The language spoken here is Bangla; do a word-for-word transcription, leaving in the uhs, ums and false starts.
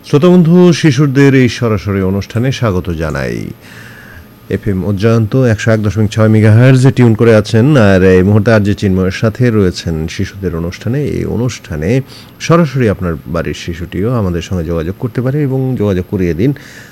শ্রোতাবন্ধু, শিশুদের এই সরাসরি অনুষ্ঠানে স্বাগত জানাই। এফ এম উজ্জায়ন্ত একশো এক দশমিক ছয় মেগাহার্জ টিউন করে আছেন, আর এই মুহূর্তে আর যে চিন্ময়ের সাথে রয়েছেন শিশুদের অনুষ্ঠানে। এই অনুষ্ঠানে সরাসরি আপনার বাড়ির শিশুটিও আমাদের সঙ্গে যোগাযোগ করতে পারে এবং যোগাযোগ করিয়ে দিন